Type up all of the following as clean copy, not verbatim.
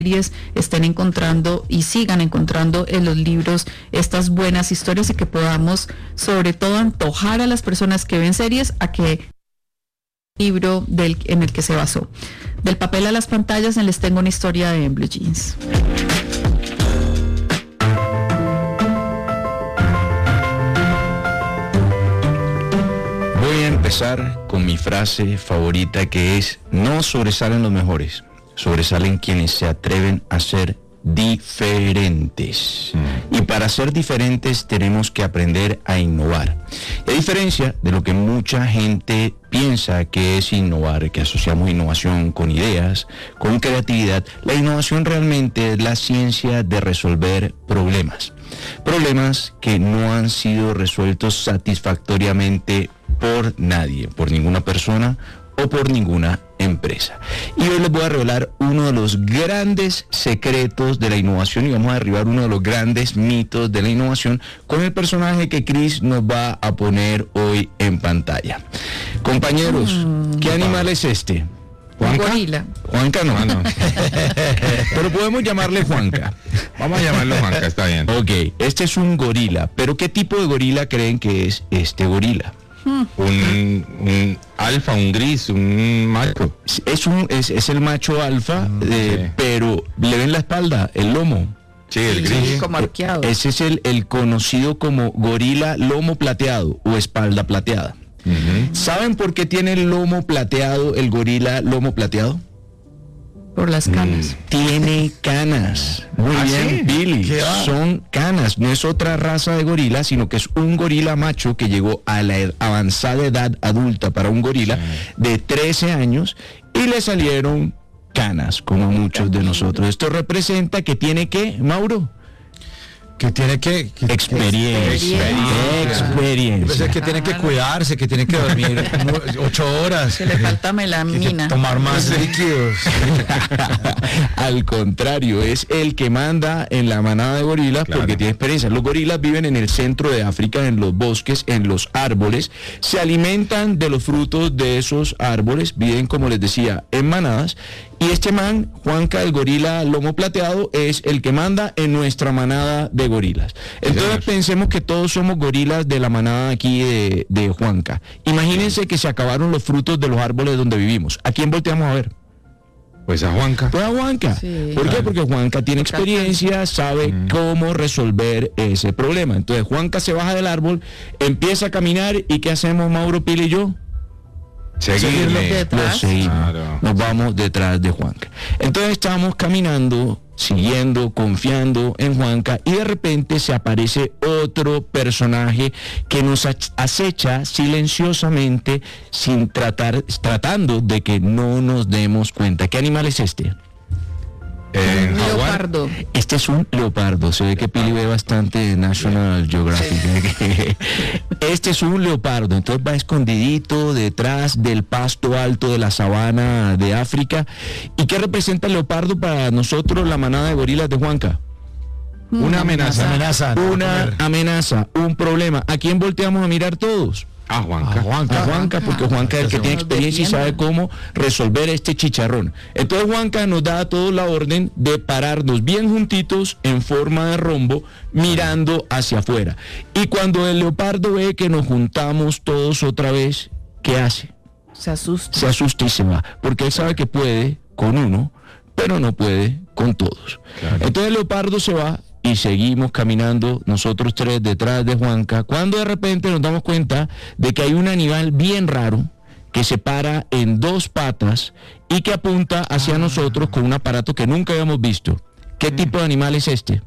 estén encontrando y sigan encontrando en los libros estas buenas historias y que podamos sobre todo antojar a las personas que ven series a que libro en el que se basó. Del papel a las pantallas, les tengo una historia de Blue Jeans. Voy a empezar con mi frase favorita, que es: no sobresalen los mejores, sobresalen quienes se atreven a ser diferentes. Y para ser diferentes tenemos que aprender a innovar. Y a diferencia de lo que mucha gente piensa que es innovar, que asociamos innovación con ideas, con creatividad, la innovación realmente es la ciencia de resolver problemas. Problemas que no han sido resueltos satisfactoriamente por nadie, por ninguna persona o por ninguna empresa. Y hoy les voy a revelar uno de los grandes secretos de la innovación y vamos a derribar uno de los grandes mitos de la innovación con el personaje que Cris nos va a poner hoy en pantalla. Compañeros, ¿qué animal es este? ¿Juanca? Gorila. Juanca no. No. Pero podemos llamarle Juanca. Vamos a llamarlo Juanca, está bien. Ok, este es un gorila, pero ¿qué tipo de gorila creen que es este gorila? Un alfa, un gris, un macho. Es el macho alfa, sí. Pero le ven la espalda, el lomo. Sí, el gris. Como arqueado. Ese es el conocido como gorila lomo plateado o espalda plateada. ¿Saben por qué tiene el lomo plateado, el gorila lomo plateado? Por las canas. Tiene canas. Muy bien, ¿sí? Billy. Son canas. No es otra raza de gorila, sino que es un gorila macho que llegó a la avanzada edad adulta para un gorila de 13 años y le salieron canas, como a muchos de nosotros. Esto representa que tiene que, Mauro, que tiene que experiencia. Pues es que tiene que cuidarse, que tiene que dormir 8 horas. Que le falta melamina. Tomar más líquidos. Al contrario, es el que manda en la manada de gorilas, claro, porque tiene experiencia. Los gorilas viven en el centro de África, en los bosques, en los árboles, se alimentan de los frutos de esos árboles, viven, como les decía, en manadas. Y este man, Juanca, el gorila lomo plateado, es el que manda en nuestra manada de gorilas. Entonces pensemos que todos somos gorilas de la manada aquí de Juanca. Imagínense que se acabaron los frutos de los árboles donde vivimos. ¿A quién volteamos a ver? Pues a Juanca. Pues a Juanca. Sí. ¿Por qué? Porque Juanca tiene experiencia, sabe cómo resolver ese problema. Entonces Juanca se baja del árbol, empieza a caminar y ¿qué hacemos Mauro, Pili y yo? Seguirle. Lo seguimos. Claro. Nos vamos detrás de Juanca. Entonces estamos caminando, siguiendo, confiando en Juanca y de repente se aparece otro personaje que nos acecha silenciosamente tratando de que no nos demos cuenta. ¿Qué animal es este? Leopardo. Este es un leopardo. Se ve que Pili ve bastante National Geographic. Sí. Este es un leopardo. Entonces va escondidito detrás del pasto alto de la sabana de África. ¿Y qué representa el leopardo para nosotros, la manada de gorilas de Juanca? Una amenaza. Una amenaza, un problema. ¿A quién volteamos a mirar todos? A Juanca. A Juanca, porque Juanca es el que tiene experiencia y sabe cómo resolver este chicharrón. Entonces Juanca nos da a todos la orden de pararnos bien juntitos en forma de rombo, mirando hacia afuera. Y cuando el leopardo ve que nos juntamos todos otra vez, ¿qué hace? Se asusta. Se asusta y se va, porque él sabe que puede con uno, pero no puede con todos. Claro. Entonces el leopardo se va y seguimos caminando nosotros tres detrás de Juanca, cuando de repente nos damos cuenta de que hay un animal bien raro que se para en 2 patas y que apunta hacia nosotros con un aparato que nunca habíamos visto. ¿Qué tipo de animal es este?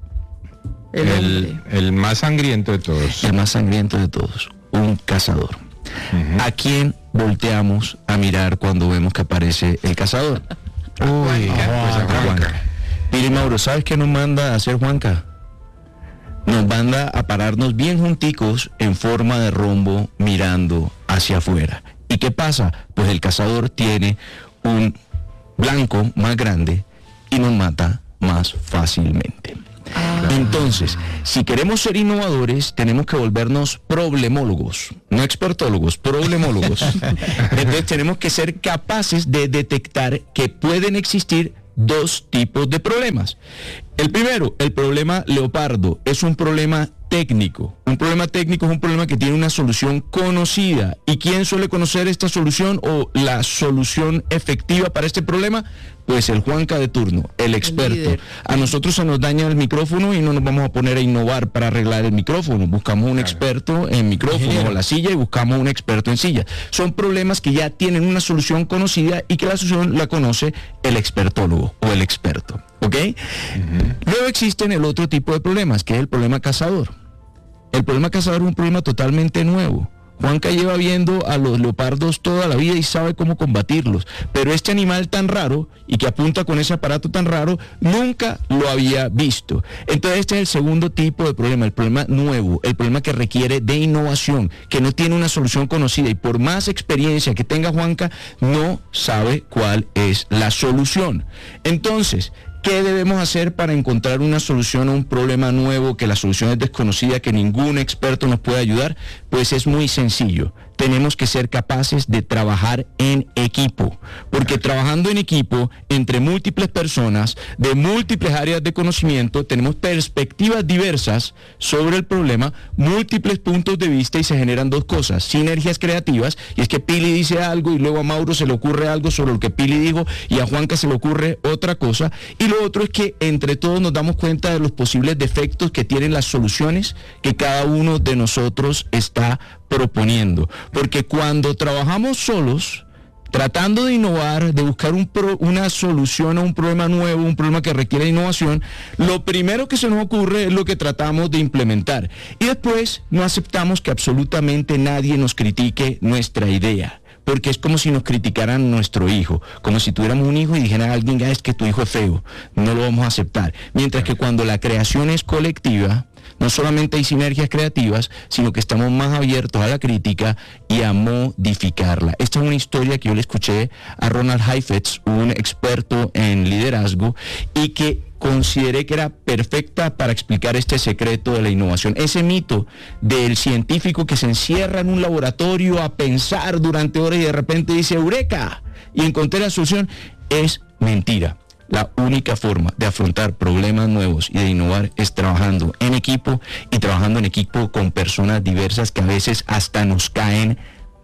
El más sangriento de todos. El más sangriento de todos, un cazador. ¿A quién volteamos a mirar cuando vemos que aparece el cazador? Uy, pues a Juanca. Mire, Mauro, ¿sabes qué nos manda a hacer Juanca? Nos manda a pararnos bien junticos en forma de rombo mirando hacia afuera. ¿Y qué pasa? Pues el cazador tiene un blanco más grande y nos mata más fácilmente. Entonces, si queremos ser innovadores, tenemos que volvernos problemólogos, no expertólogos, problemólogos. Entonces tenemos que ser capaces de detectar que pueden existir dos tipos de problemas. El primero, el problema leopardo, es un problema técnico. Un problema técnico es un problema que tiene una solución conocida. ¿Y quién suele conocer esta solución o la solución efectiva para este problema? Pues el Juanca de turno, el experto. A nosotros se nos daña el micrófono y no nos vamos a poner a innovar para arreglar el micrófono. Buscamos un experto en micrófono o la silla y buscamos un experto en silla. Son problemas que ya tienen una solución conocida y que la solución la conoce el expertólogo o el experto. ¿Ok? Luego existen el otro tipo de problemas, que es el problema cazador. El problema cazador es un problema totalmente nuevo. Juanca lleva viendo a los leopardos toda la vida y sabe cómo combatirlos, pero este animal tan raro y que apunta con ese aparato tan raro, nunca lo había visto. Entonces este es el segundo tipo de problema, el problema nuevo, el problema que requiere de innovación, que no tiene una solución conocida y por más experiencia que tenga Juanca, no sabe cuál es la solución. Entonces, ¿qué debemos hacer para encontrar una solución a un problema nuevo, que la solución es desconocida, que ningún experto nos puede ayudar? Pues es muy sencillo. Tenemos que ser capaces de trabajar en equipo, porque trabajando en equipo, entre múltiples personas, de múltiples áreas de conocimiento, tenemos perspectivas diversas sobre el problema, múltiples puntos de vista y se generan dos cosas, sinergias creativas, y es que Pili dice algo y luego a Mauro se le ocurre algo sobre lo que Pili dijo y a Juanca se le ocurre otra cosa, y lo otro es que entre todos nos damos cuenta de los posibles defectos que tienen las soluciones que cada uno de nosotros está proponiendo, porque cuando trabajamos solos, tratando de innovar, de buscar una solución a un problema nuevo, un problema que requiere innovación, lo primero que se nos ocurre es lo que tratamos de implementar, y después no aceptamos que absolutamente nadie nos critique nuestra idea, porque es como si nos criticaran nuestro hijo, como si tuviéramos un hijo y dijeran a alguien, es que tu hijo es feo, no lo vamos a aceptar, mientras que cuando la creación es colectiva, no solamente hay sinergias creativas, sino que estamos más abiertos a la crítica y a modificarla. Esta es una historia que yo le escuché a Ronald Heifetz, un experto en liderazgo, y que consideré que era perfecta para explicar este secreto de la innovación. Ese mito del científico que se encierra en un laboratorio a pensar durante horas y de repente dice ¡Eureka! Y encontré la solución, es mentira. La única forma de afrontar problemas nuevos y de innovar es trabajando en equipo y trabajando en equipo con personas diversas que a veces hasta nos caen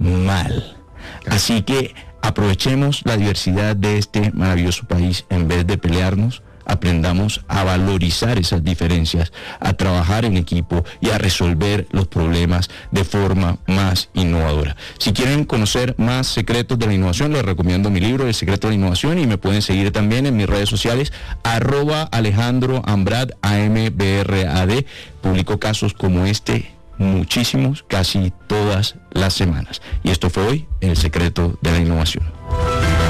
mal. Así que aprovechemos la diversidad de este maravilloso país en vez de pelearnos. Aprendamos a valorizar esas diferencias, a trabajar en equipo y a resolver los problemas de forma más innovadora. Si quieren conocer más secretos de la innovación, les recomiendo mi libro, El secreto de la innovación, y me pueden seguir también en mis redes sociales, @Alejandro Ambrad, AMBRAD. Publico casos como este, muchísimos, casi todas las semanas. Y esto fue hoy, El secreto de la innovación.